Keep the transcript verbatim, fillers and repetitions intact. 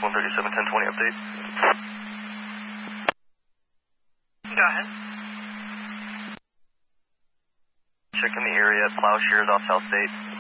one thirty-seven, ten twenty update. Go ahead. Checking the area at Plowshares off South State.